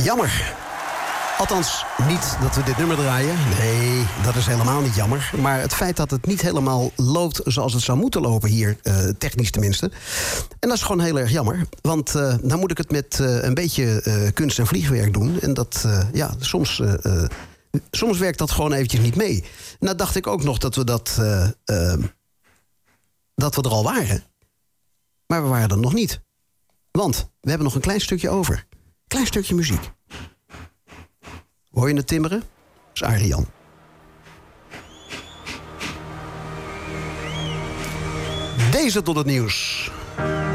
Jammer. Althans, niet dat we dit nummer draaien. Nee, dat is helemaal niet jammer. Maar het feit dat het niet helemaal loopt zoals het zou moeten lopen hier, technisch tenminste. En dat is gewoon heel erg jammer. Want dan moet ik het met een beetje kunst en vliegwerk doen. En dat, soms werkt dat gewoon eventjes niet mee. Nou dacht ik ook nog dat we dat we er al waren. Maar we waren er nog niet. Want we hebben nog een klein stukje over. Klein stukje muziek. Hoor je het timmeren? Dat is Arian. Deze tot het nieuws.